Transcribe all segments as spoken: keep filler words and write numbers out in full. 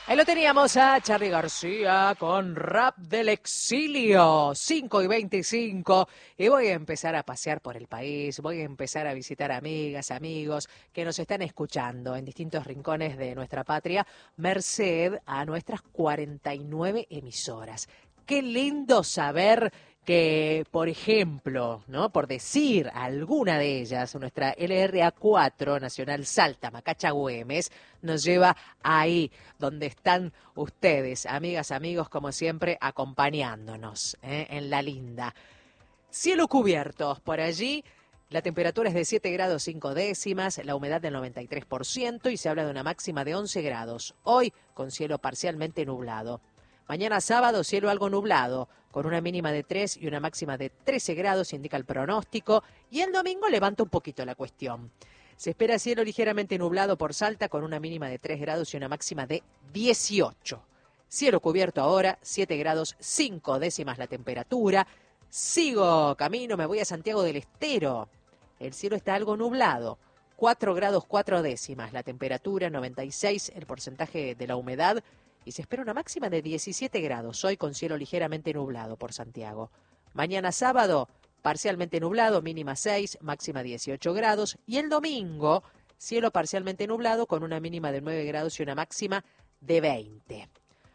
Ahí lo teníamos a Charly García con Rap del Exilio, cinco y veinticinco. Y voy a empezar a pasear por el país, voy a empezar a visitar amigas, amigos que nos están escuchando en distintos rincones de nuestra patria, merced a nuestras cuarenta y nueve emisoras. Qué lindo saber que, por ejemplo, ¿no? Por decir alguna de ellas, nuestra L R A cuatro, Nacional Salta, Macacha, Güemes, nos lleva ahí donde están ustedes, amigas, amigos, como siempre, acompañándonos, ¿eh? En la linda. Cielo cubierto por allí. La temperatura es de siete grados cinco décimas, la humedad del noventa y tres por ciento y se habla de una máxima de once grados. Hoy con cielo parcialmente nublado. Mañana sábado, cielo algo nublado, con una mínima de tres y una máxima de trece grados, indica el pronóstico. Y el domingo levanta un poquito la cuestión. Se espera cielo ligeramente nublado por Salta, con una mínima de tres grados y una máxima de dieciocho. Cielo cubierto ahora, siete grados cinco décimas la temperatura. Sigo camino, me voy a Santiago del Estero. El cielo está algo nublado, cuatro grados cuatro décimas la temperatura, noventa y seis el porcentaje de la humedad. Y se espera una máxima de diecisiete grados, hoy con cielo ligeramente nublado por Santiago. Mañana sábado, parcialmente nublado, mínima seis, máxima dieciocho grados. Y el domingo, cielo parcialmente nublado con una mínima de nueve grados y una máxima de veinte.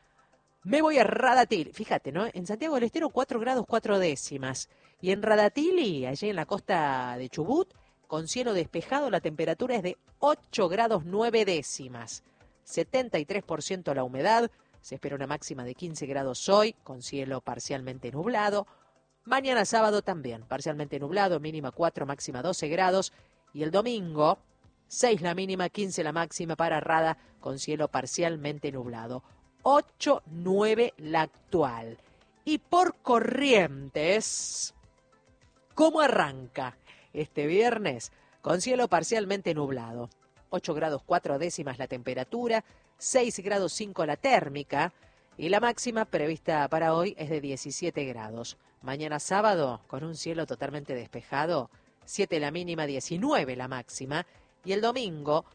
Me voy a Radatili, fíjate, ¿no? En Santiago del Estero, cuatro grados cuatro décimas. Y en Radatili, allí en la costa de Chubut, con cielo despejado, la temperatura es de ocho grados nueve décimas. setenta y tres por ciento la humedad, se espera una máxima de quince grados hoy, con cielo parcialmente nublado. Mañana sábado también, parcialmente nublado, mínima cuatro, máxima doce grados. Y el domingo, seis la mínima, quince la máxima para Rada, con cielo parcialmente nublado. ocho, nueve la actual. Y por Corrientes, ¿cómo arranca este viernes? Con cielo parcialmente nublado. ocho grados cuatro décimas la temperatura, seis grados cinco la térmica y la máxima prevista para hoy es de diecisiete grados. Mañana sábado, con un cielo totalmente despejado, siete la mínima, diecinueve la máxima. Y el domingo,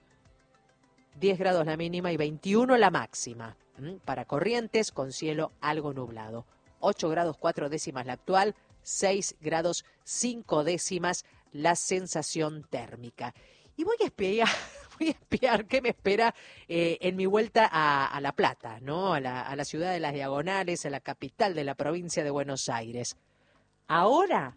diez grados la mínima y veintiuno la máxima. ¿Mm? Para Corrientes, con cielo algo nublado. ocho grados cuatro décimas la actual, seis grados cinco décimas la sensación térmica. Y voy a espiar, voy a espiar qué me espera eh, en mi vuelta a, a La Plata, ¿no? A la, a la ciudad de las Diagonales, a la capital de la provincia de Buenos Aires. Ahora,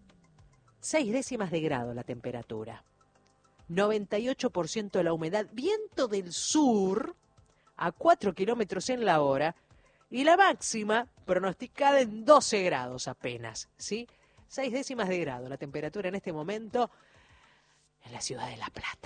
seis décimas de grado la temperatura. noventa y ocho por ciento de la humedad, viento del sur a cuatro kilómetros en la hora y la máxima pronosticada en doce grados apenas, ¿sí? seis décimas de grado la temperatura en este momento en la ciudad de La Plata.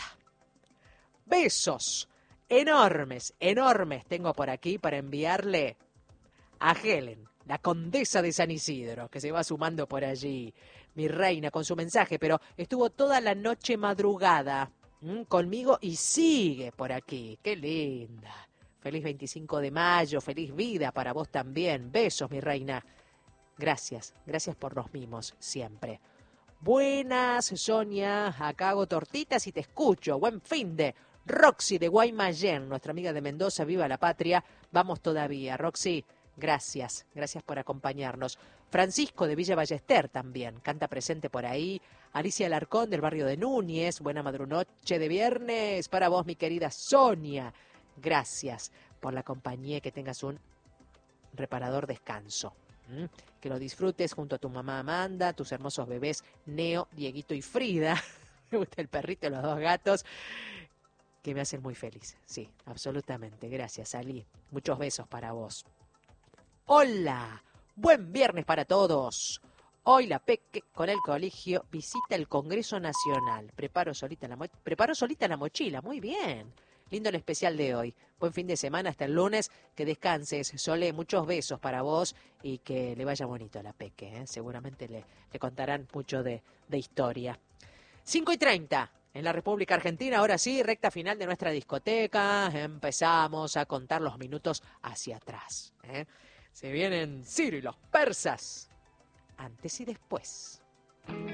Besos enormes, enormes tengo por aquí para enviarle a Helen, la condesa de San Isidro, que se va sumando por allí, mi reina, con su mensaje, pero estuvo toda la noche madrugada ¿m? conmigo y sigue por aquí. ¡Qué linda! Feliz veinticinco de mayo, feliz vida para vos también. Besos, mi reina. Gracias, gracias por los mimos siempre. Buenas, Sonia, acá hago tortitas y te escucho. Buen fin de Roxy de Guaymallén, nuestra amiga de Mendoza, viva la patria. Vamos todavía, Roxy, gracias, gracias por acompañarnos. Francisco de Villa Ballester también, canta presente por ahí. Alicia Alarcón del barrio de Núñez, buena madrunoche de viernes para vos, mi querida Sonia. Gracias por la compañía, que tengas un reparador descanso. ¿Mm? Que lo disfrutes junto a tu mamá Amanda, tus hermosos bebés Neo, Dieguito y Frida. Me gusta el perrito y los dos gatos, que me hacen muy feliz. Sí, absolutamente. Gracias, Ali. Muchos besos para vos. Hola, buen viernes para todos. Hoy la Peque con el colegio visita el Congreso Nacional. Preparo solita la, mo- Preparo solita la mochila, muy bien. Lindo el especial de hoy. Buen fin de semana hasta el lunes. Que descanses, Sole. Muchos besos para vos y que le vaya bonito a la Peque. ¿eh? Seguramente le, le contarán mucho de, de historia. cinco y treinta en la República Argentina. Ahora sí, recta final de nuestra discoteca. Empezamos a contar los minutos hacia atrás. ¿eh? Se vienen Ciro y los persas. Antes y después.